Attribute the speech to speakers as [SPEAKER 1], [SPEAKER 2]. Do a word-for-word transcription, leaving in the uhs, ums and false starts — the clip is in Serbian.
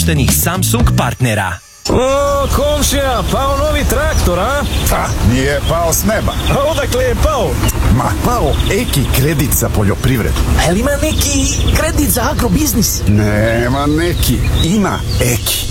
[SPEAKER 1] Samsung partnera.
[SPEAKER 2] O, komšija, pao novi traktor, a?
[SPEAKER 3] Pa, nije pao s neba.
[SPEAKER 2] A odakle je pao?
[SPEAKER 3] Ma, pao Eki kredit za poljoprivredu.
[SPEAKER 2] A jel ima neki kredit za agrobiznis?
[SPEAKER 3] Nema neki, ima Eki.